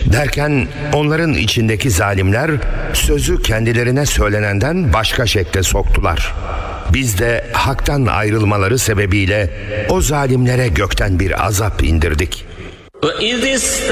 Derken onların içindeki zalimler sözü kendilerine söylenenden başka şekle soktular. Biz de haktan ayrılmaları sebebiyle o zalimlere gökten bir azap indirdik.